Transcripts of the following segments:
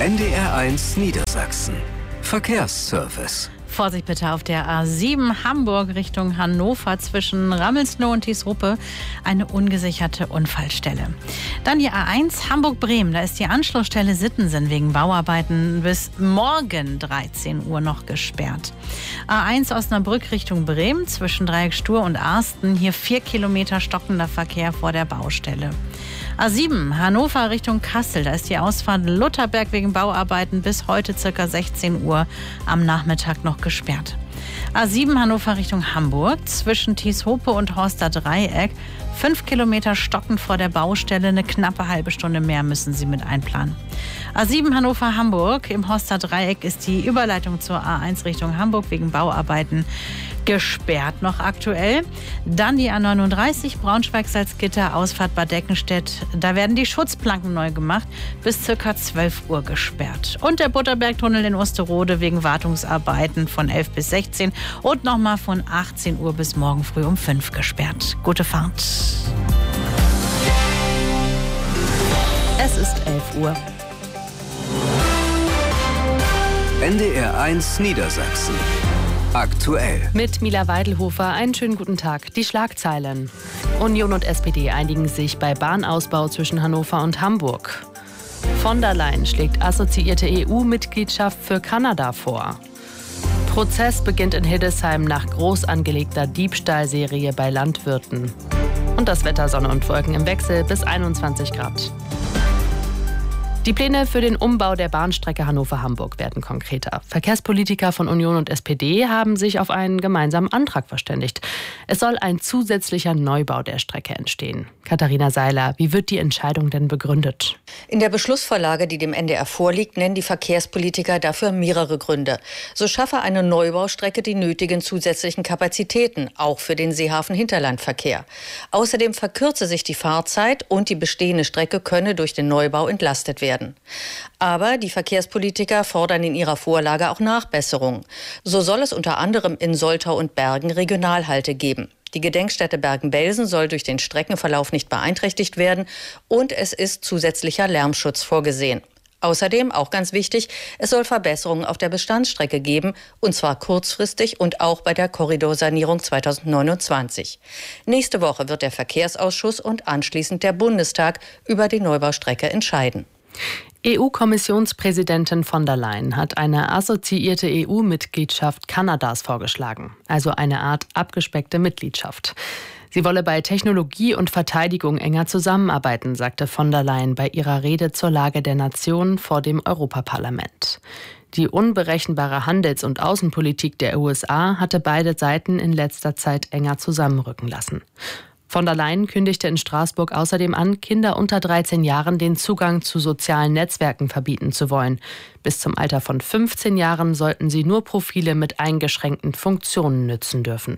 NDR1 Niedersachsen. Verkehrsservice. Vorsicht bitte auf der A7 Hamburg Richtung Hannover zwischen Rammelsnow und Thiesruppe eine ungesicherte Unfallstelle. Dann die A1 Hamburg-Bremen, da ist die Anschlussstelle Sittensen wegen Bauarbeiten bis morgen 13 Uhr noch gesperrt. A1 Osnabrück Richtung Bremen zwischen Dreieck Stur und Arsten, hier 4 Kilometer stockender Verkehr vor der Baustelle. A7 Hannover Richtung Kassel, da ist die Ausfahrt Lutherberg wegen Bauarbeiten bis heute ca. 16 Uhr am Nachmittag noch gesperrt. A7 Hannover Richtung Hamburg zwischen Thieshope und Horster Dreieck 5 Kilometer stockend vor der Baustelle, eine knappe halbe Stunde mehr müssen Sie mit einplanen. A7 Hannover Hamburg im Horster Dreieck ist die Überleitung zur A1 Richtung Hamburg wegen Bauarbeiten gesperrt noch aktuell. Dann die A39 Braunschweig-Salzgitter, Ausfahrt Bad Deckenstedt. Da werden die Schutzplanken neu gemacht, bis ca. 12 Uhr gesperrt. Und der Butterbergtunnel in Osterode wegen Wartungsarbeiten von 11 bis 16 und nochmal von 18 Uhr bis morgen früh um 5 gesperrt. Gute Fahrt. Es ist 11 Uhr. NDR1 Niedersachsen. Aktuell. Mit Mila Weidelhofer einen schönen guten Tag. Die Schlagzeilen. Union und SPD einigen sich bei Bahnausbau zwischen Hannover und Hamburg. Von der Leyen schlägt assoziierte EU-Mitgliedschaft für Kanada vor. Prozess beginnt in Hildesheim nach groß angelegter Diebstahlserie bei Landwirten. Und das Wetter: Sonne und Wolken im Wechsel bis 21 Grad. Die Pläne für den Umbau der Bahnstrecke Hannover-Hamburg werden konkreter. Verkehrspolitiker von Union und SPD haben sich auf einen gemeinsamen Antrag verständigt. Es soll ein zusätzlicher Neubau der Strecke entstehen. Katharina Seiler, wie wird die Entscheidung denn begründet? In der Beschlussvorlage, die dem NDR vorliegt, nennen die Verkehrspolitiker dafür mehrere Gründe. So schaffe eine Neubaustrecke die nötigen zusätzlichen Kapazitäten, auch für den Seehafen-Hinterlandverkehr. Außerdem verkürze sich die Fahrzeit und die bestehende Strecke könne durch den Neubau entlastet werden. Aber die Verkehrspolitiker fordern in ihrer Vorlage auch Nachbesserungen. So soll es unter anderem in Soltau und Bergen Regionalhalte geben. Die Gedenkstätte Bergen-Belsen soll durch den Streckenverlauf nicht beeinträchtigt werden und es ist zusätzlicher Lärmschutz vorgesehen. Außerdem, auch ganz wichtig, es soll Verbesserungen auf der Bestandsstrecke geben, und zwar kurzfristig und auch bei der Korridorsanierung 2029. Nächste Woche wird der Verkehrsausschuss und anschließend der Bundestag über die Neubaustrecke entscheiden. EU-Kommissionspräsidentin von der Leyen hat eine assoziierte EU-Mitgliedschaft Kanadas vorgeschlagen, also eine Art abgespeckte Mitgliedschaft. Sie wolle bei Technologie und Verteidigung enger zusammenarbeiten, sagte von der Leyen bei ihrer Rede zur Lage der Nation vor dem Europaparlament. Die unberechenbare Handels- und Außenpolitik der USA hatte beide Seiten in letzter Zeit enger zusammenrücken lassen. Von der Leyen kündigte in Straßburg außerdem an, Kinder unter 13 Jahren den Zugang zu sozialen Netzwerken verbieten zu wollen. Bis zum Alter von 15 Jahren sollten sie nur Profile mit eingeschränkten Funktionen nützen dürfen.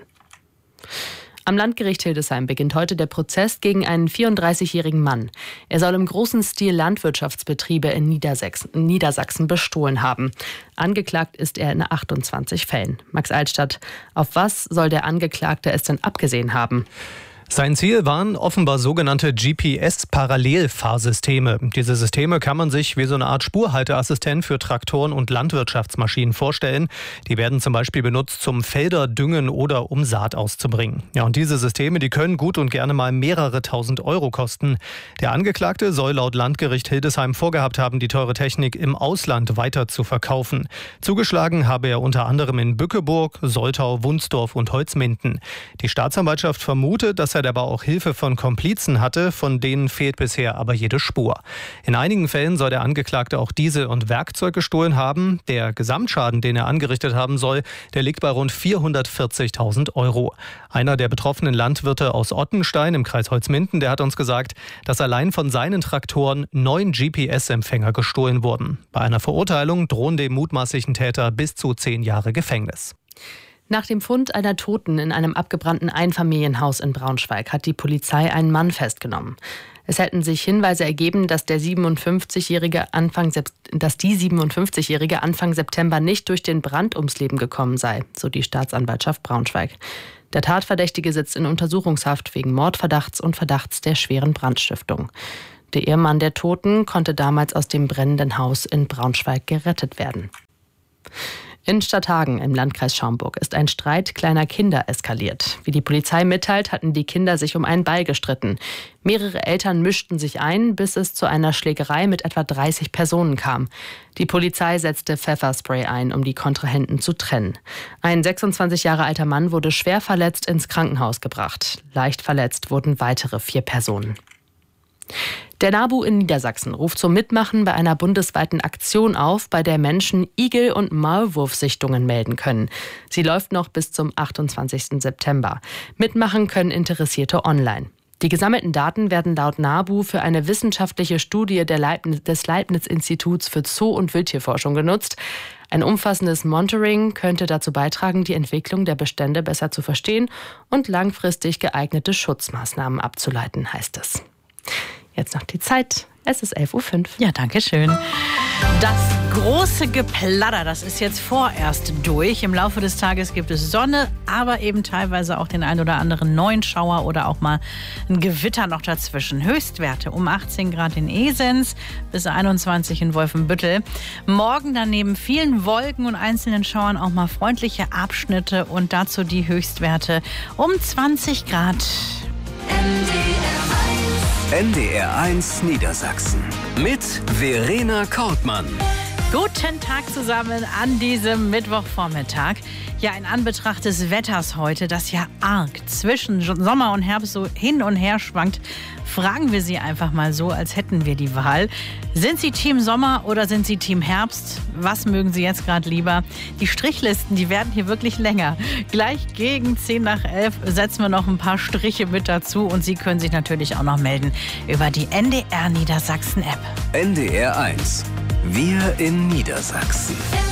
Am Landgericht Hildesheim beginnt heute der Prozess gegen einen 34-jährigen Mann. Er soll im großen Stil Landwirtschaftsbetriebe in Niedersachsen bestohlen haben. Angeklagt ist er in 28 Fällen. Max Altstadt, auf was soll der Angeklagte es denn abgesehen haben? Sein Ziel waren offenbar sogenannte GPS-Parallelfahrsysteme. Diese Systeme kann man sich wie so eine Art Spurhalteassistent für Traktoren und Landwirtschaftsmaschinen vorstellen. Die werden zum Beispiel benutzt zum Felder düngen oder um Saat auszubringen. Ja, und diese Systeme, die können gut und gerne mal mehrere tausend Euro kosten. Der Angeklagte soll laut Landgericht Hildesheim vorgehabt haben, die teure Technik im Ausland weiter zu verkaufen. Zugeschlagen habe er unter anderem in Bückeburg, Soltau, Wunsdorf und Holzminden. Die Staatsanwaltschaft vermutet, dass er aber auch Hilfe von Komplizen hatte, von denen fehlt bisher aber jede Spur. In einigen Fällen soll der Angeklagte auch Diesel und Werkzeug gestohlen haben. Der Gesamtschaden, den er angerichtet haben soll, der liegt bei rund 440.000 Euro. Einer der betroffenen Landwirte aus Ottenstein im Kreis Holzminden, der hat uns gesagt, dass allein von seinen Traktoren 9 GPS-Empfänger gestohlen wurden. Bei einer Verurteilung drohen dem mutmaßlichen Täter bis zu 10 Jahre Gefängnis. Nach dem Fund einer Toten in einem abgebrannten Einfamilienhaus in Braunschweig hat die Polizei einen Mann festgenommen. Es hätten sich Hinweise ergeben, dass die 57-Jährige Anfang September nicht durch den Brand ums Leben gekommen sei, so die Staatsanwaltschaft Braunschweig. Der Tatverdächtige sitzt in Untersuchungshaft wegen Mordverdachts und Verdachts der schweren Brandstiftung. Der Ehemann der Toten konnte damals aus dem brennenden Haus in Braunschweig gerettet werden. In Stadthagen im Landkreis Schaumburg ist ein Streit kleiner Kinder eskaliert. Wie die Polizei mitteilt, hatten die Kinder sich um einen Ball gestritten. Mehrere Eltern mischten sich ein, bis es zu einer Schlägerei mit etwa 30 Personen kam. Die Polizei setzte Pfefferspray ein, um die Kontrahenten zu trennen. Ein 26 Jahre alter Mann wurde schwer verletzt ins Krankenhaus gebracht. Leicht verletzt wurden weitere 4 Personen. Der NABU in Niedersachsen ruft zum Mitmachen bei einer bundesweiten Aktion auf, bei der Menschen Igel- und Maulwurfsichtungen melden können. Sie läuft noch bis zum 28. September. Mitmachen können Interessierte online. Die gesammelten Daten werden laut NABU für eine wissenschaftliche Studie des Leibniz-Instituts für Zoo- und Wildtierforschung genutzt. Ein umfassendes Monitoring könnte dazu beitragen, die Entwicklung der Bestände besser zu verstehen und langfristig geeignete Schutzmaßnahmen abzuleiten, heißt es. Jetzt noch die Zeit. Es ist 11:05 Uhr. Ja, danke schön. Das große Geplatter, das ist jetzt vorerst durch. Im Laufe des Tages gibt es Sonne, aber eben teilweise auch den ein oder anderen neuen Schauer oder auch mal ein Gewitter noch dazwischen. Höchstwerte um 18 Grad in Esens bis 21 in Wolfenbüttel. Morgen dann neben vielen Wolken und einzelnen Schauern auch mal freundliche Abschnitte und dazu die Höchstwerte um 20 Grad. NDR 1 Niedersachsen mit Verena Kortmann. Guten Tag zusammen an diesem Mittwochvormittag. Ja, in Anbetracht des Wetters heute, das ja arg zwischen Sommer und Herbst so hin und her schwankt, fragen wir Sie einfach mal so, als hätten wir die Wahl. Sind Sie Team Sommer oder sind Sie Team Herbst? Was mögen Sie jetzt gerade lieber? Die Strichlisten, die werden hier wirklich länger. Gleich gegen 10 nach 11 setzen wir noch ein paar Striche mit dazu und Sie können sich natürlich auch noch melden über die NDR Niedersachsen App. NDR 1. Wir in Niedersachsen.